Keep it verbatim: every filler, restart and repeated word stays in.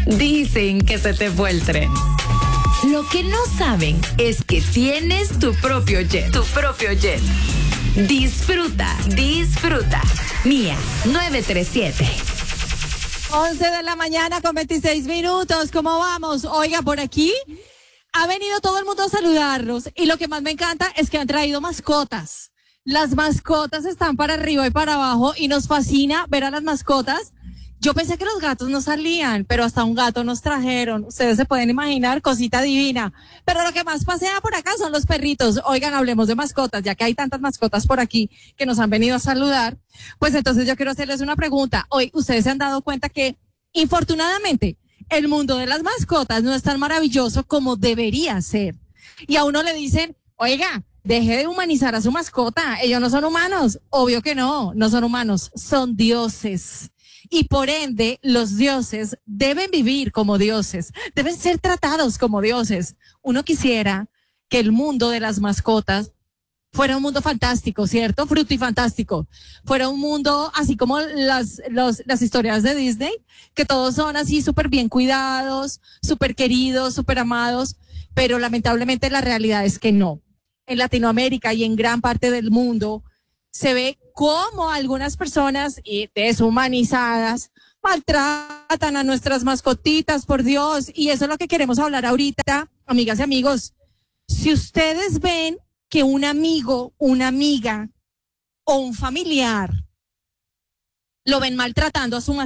Dicen que se te fue el tren. Lo que no saben es que tienes tu propio jet. Tu propio jet. Disfruta, disfruta. Mía nueve tres siete. once de la mañana con veintiséis minutos. ¿Cómo vamos? Oiga, por aquí ha venido todo el mundo a saludarlos y lo que más me encanta es que han traído mascotas. Las mascotas están para arriba y para abajo y nos fascina ver a las mascotas. Yo pensé que los gatos no salían, pero hasta un gato nos trajeron. Ustedes se pueden imaginar, cosita divina. Pero lo que más pasea por acá son los perritos. Oigan, hablemos de mascotas, ya que hay tantas mascotas por aquí que nos han venido a saludar. Pues entonces yo quiero hacerles una pregunta. Hoy, ustedes se han dado cuenta que, infortunadamente, el mundo de las mascotas no es tan maravilloso como debería ser. Y a uno le dicen, oiga, deje de humanizar a su mascota. Ellos no son humanos. Obvio que no, no son humanos, son dioses. Y por ende, los dioses deben vivir como dioses, deben ser tratados como dioses. Uno quisiera que el mundo de las mascotas fuera un mundo fantástico, ¿cierto? Frutifantástico. Fuera un mundo así como las, los, las historias de Disney, que todos son así súper bien cuidados, súper queridos, súper amados, pero lamentablemente la realidad es que no. En Latinoamérica y en gran parte del mundo se ve cómo algunas personas deshumanizadas maltratan a nuestras mascotitas, por Dios, y eso es lo que queremos hablar ahorita, amigas y amigos. Si ustedes ven que un amigo, una amiga o un familiar lo ven maltratando a su mascota,